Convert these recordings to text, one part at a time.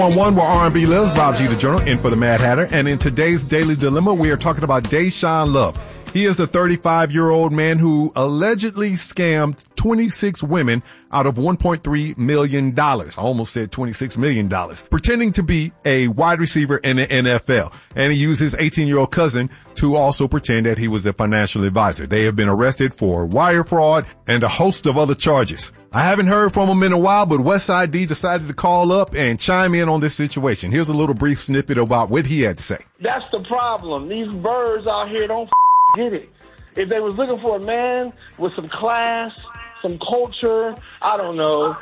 On one where R&B lives, Bob G. the Journal, in for the Mad Hatter. And in today's Daily Dilemma, we are talking about Deshaun Love. He is a 35-year-old man who allegedly scammed 26 women out of $1.3 million. I almost said $26 million. Pretending to be a wide receiver in the NFL. And he used his 18-year-old cousin to also pretend that he was a financial advisor. They have been arrested for wire fraud and a host of other charges. I haven't heard from him in a while, but Westside D decided to call up and chime in on this situation. Here's a little brief snippet about what he had to say. That's the problem. These birds out here don't get it. If they was looking for a man with some class, some culture, I don't know,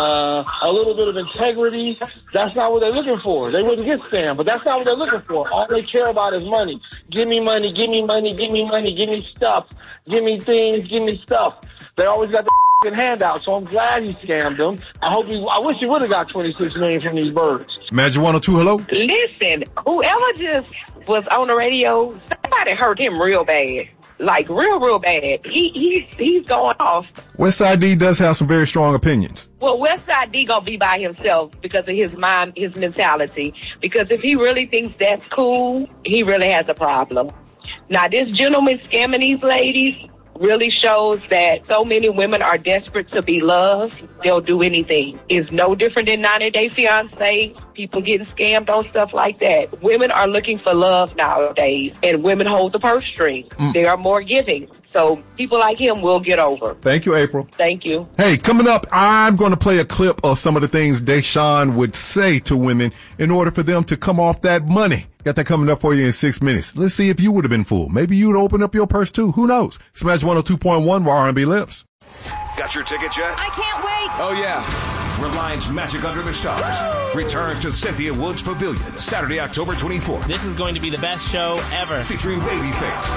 a little bit of integrity, that's not what they're looking for. They wouldn't get scammed, but that's not what they're looking for. All they care about is money. Give me money, give me money, give me money, give me stuff, give me things, give me stuff. They always got the handout, so I'm glad he scammed them. I wish he would have got $26 million from these birds. Magic 102, hello? Listen, whoever just was on the radio, somebody hurt him real bad. Like, real bad. He's going off. Westside D does have some very strong opinions. Well, Westside D gonna be by himself because of his mind, his mentality. Because if he really thinks that's cool, he really has a problem. Now, this gentleman scamming these ladies really shows that so many women are desperate to be loved, they'll do anything. It's no different than 90 Day Fiance, people getting scammed on stuff like that. Women are looking for love nowadays, and women hold the purse string. They are more giving. So people like him will get over. Thank you, April. Thank you. Hey, coming up, I'm going to play a clip of some of the things Deshaun would say to women in order for them to come off that money. Got that coming up for you in 6 minutes. Let's see if you would have been fooled. Maybe you would open up your purse too. Who knows? Smash 102.1 where R&B lives. Got your tickets yet? I can't wait. Oh, yeah. Reliance Magic Under the Stars returns to Cynthia Woods Pavilion Saturday, October 24th. This is going to be the best show ever. Featuring Babyface.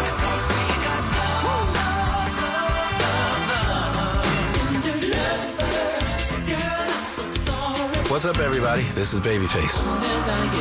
What's up, everybody? This is Babyface.